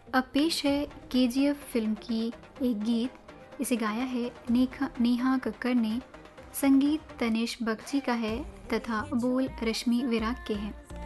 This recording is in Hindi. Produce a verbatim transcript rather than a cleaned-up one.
अब पेश है केजीएफ फिल्म की एक गीत। इसे गाया है नेहा नेहा कक्कर ने। संगीत तनिष बगची का है तथा बोल रश्मि विराग के हैं।